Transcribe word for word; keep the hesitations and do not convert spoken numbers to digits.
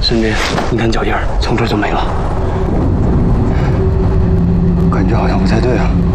身边一看脚印儿，从这儿就没了。 感觉好像不太对啊。